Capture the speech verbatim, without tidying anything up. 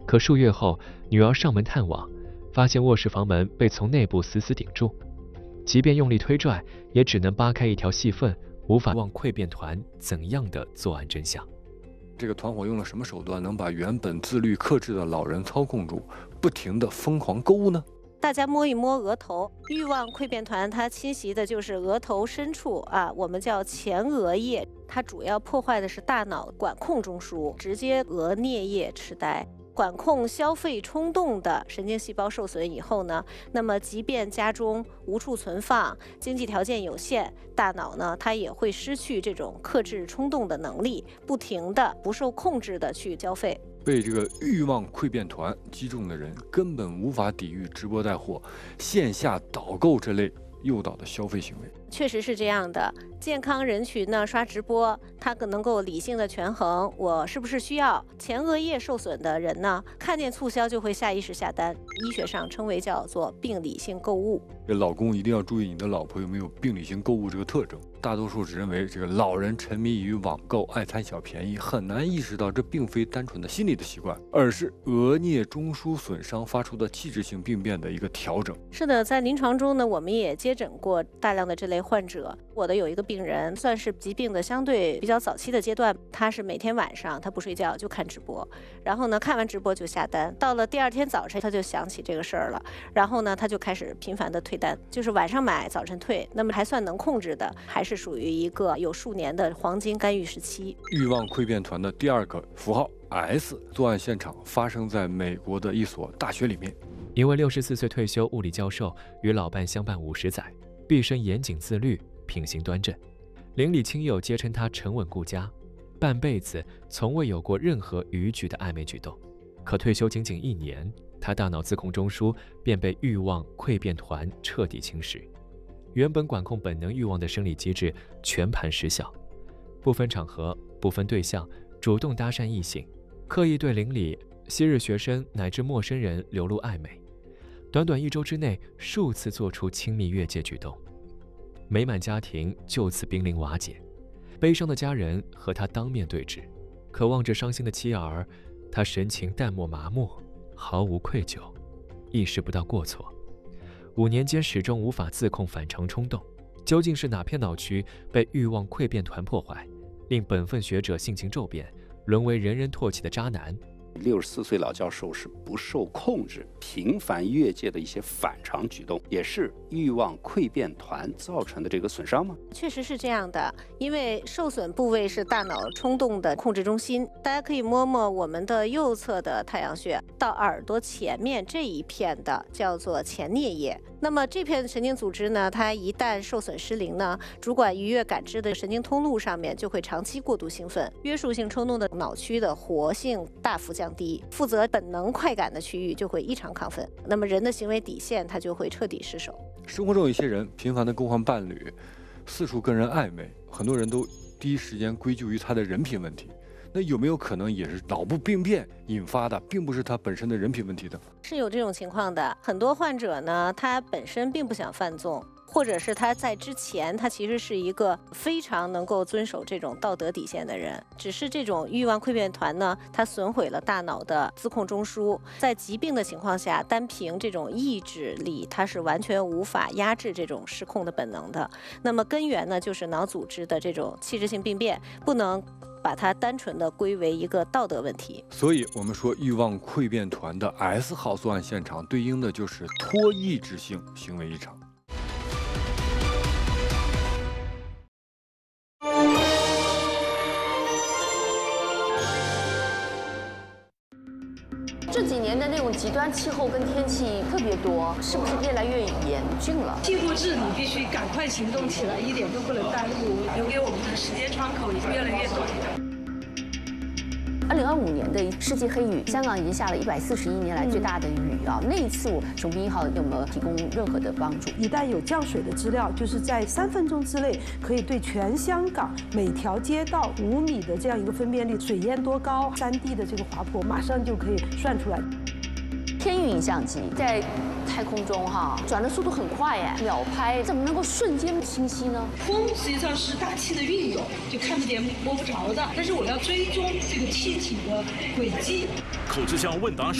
可数月后，女儿上门探望，发现卧室房门被从内部死死顶住，即便用力推拽，也只能扒开一条细缝，无法望溃变团怎样的作案真相。 这个团伙用了什么手段，能把原本自律克制的老人操控住，不停地疯狂购物呢？ 大家摸一摸额头，欲望溃变团它侵袭的就是额头深处啊，我们叫前额叶，它主要破坏的是大脑管控中枢，直接额颞叶痴呆。管控消费冲动的神经细胞受损以后呢，那么即便家中无处存放，经济条件有限，大脑呢它也会失去这种克制冲动的能力，不停的不受控制的去消费。 被这个欲望溃变团击中的人根本无法抵御直播带货、线下导购这类诱导的消费行为。 确实是这样的，健康人群呢刷直播，他可能够理性的权衡我是不是需要。前额叶受损的人呢，看见促销就会下意识下单，医学上称为叫做病理性购物。 这老公一定要注意你的老婆有没有病理性购物这个特征。大多数只认为这个老人沉迷于网购，爱贪小便宜，很难意识到这并非单纯的心理的习惯，而是额颞中枢损伤发出的器质性病变的一个调整。 是的，在临床中呢，我们也接诊过大量的这类患者。我的有一个病人，算是疾病的相对比较早期的阶段，他是每天晚上他不睡觉就看直播，然后呢看完直播就下单，到了第二天早晨他就想起这个事儿了，然后呢他就开始频繁的退单，就是晚上买早晨退，那么还算能控制的，还是属于一个有数年的黄金干预时期。 欲望溃变团的第二个符号 S 作案现场发生在美国的一所大学里面。 一位六十四岁退休物理教授与老伴相伴五十载，毕生严谨自律，品行端正，邻里亲友皆称他沉稳顾家，半辈子从未有过任何逾矩的暧昧举动。可退休仅仅一年，他大脑自控中枢便被欲望溃变团彻底侵蚀，原本管控本能欲望的生理机制全盘失效，不分场合、不分对象，主动搭讪异性，刻意对邻里、昔日学生乃至陌生人流露暧昧，短短一周之内数次做出亲密越界举动，美满家庭就此濒临瓦解。悲伤的家人和他当面对质，可望着伤心的妻儿，他神情淡漠麻木，毫无愧疚，意识不到过错。五年间始终无法自控反常冲动，究竟是哪片脑区被欲望溃变团破坏，令本分学者性情骤变，沦为人人唾弃的渣男？ 六十四岁老教授是不受控制、频繁越界的一些反常举动，也是欲望溃变团造成的这个损伤吗？ 确实是这样的，因为受损部位是大脑冲动的控制中心。大家可以摸摸我们的右侧的太阳穴到耳朵前面这一片的叫做前颞叶。那么这片神经组织呢，它一旦受损失灵呢，主管愉悦感知的神经通路上面就会长期过度兴奋，约束性冲动的脑区的活性大幅降低，负责本能快感的区域就会异常亢奋，那么人的行为底线它就会彻底失守。 生活中有一些人频繁的更换伴侣，四处跟人暧昧，很多人都第一时间归咎于他的人品问题。那有没有可能也是脑部病变引发的，并不是他本身的人品问题的？ 是有这种情况的。很多患者呢，他本身并不想犯纵，或者是他在之前他其实是一个非常能够遵守这种道德底线的人，只是这种欲望溃变团呢，它损毁了大脑的自控中枢，在疾病的情况下，单凭这种意志力，它是完全无法压制这种失控的本能的。那么根源呢，就是脑组织的这种器质性病变，不能把它单纯的归为一个道德问题。 所以我们说欲望溃变团的 S 号作案现场对应的就是脱意志性行为异常。 这几年的那种极端气候跟天气特别多，是不是越来越严峻了？ 气候治理必须赶快行动起来，一点都不能耽误，留给我们的时间窗口也越来越短。 二零二五年的世纪黑雨，香港已经下了一百四十一年来最大的雨啊！那一次我雄兵一号有没有提供任何的帮助？ 一旦有降水的资料，就是在三分钟之内可以对全香港每条街道五米的这样一个分辨率，水淹多高，山地的这个滑坡，马上就可以算出来。 天运影像机在太空中哈转的速度很快哎，秒拍怎么能够瞬间清晰呢？ 风实际上是大气的运动，就看不见摸不着的，但是我要追踪这个气体的轨迹。 口志向问答。